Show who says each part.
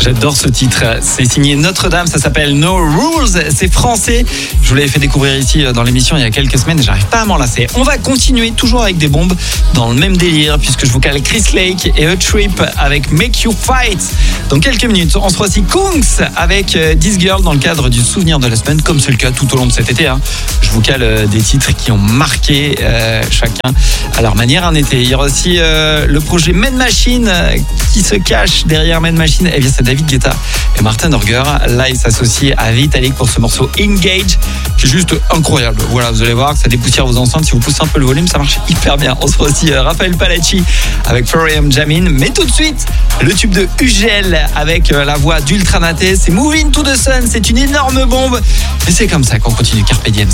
Speaker 1: J'adore ce titre. C'est signé Notre-Dame, ça s'appelle No Rules. C'est français. Je vous l'avais fait découvrir ici dans l'émission il y a quelques semaines et j'arrive pas à m'en lasser. On va continuer toujours avec des bombes dans le même délire puisque je vous cale Chris Lake et A Trip avec Make You Fight. Dans quelques minutes, on se voit aussi Kungs avec This Girl dans le cadre du souvenir de la semaine, comme c'est le cas tout au long de cet été. Je vous cale des titres qui ont marqué chacun à leur manière un été. Il y aura aussi le projet Man Machine qui se cache derrière Man Machine. Eh bien, c'est David Guetta et Martin Orger. Là, il s'associe à Vitalik pour ce morceau Engage qui est juste incroyable. Voilà, vous allez voir que ça dépoussière vos enceintes. Si vous poussez un peu le volume, ça marche hyper bien. On se voit aussi Raphaël Palacci avec Foreign Jamin. Mais tout de suite, le tube de Ugel avec la voix d'Ultra Naté. C'est Moving to the Sun. C'est une énorme bombe. Mais c'est comme ça qu'on continue Carpe Diem.